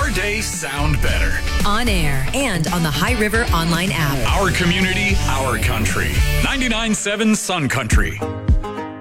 your day sound better. On air and on the High River online app. Our community, our country. 99.7 Sun Country.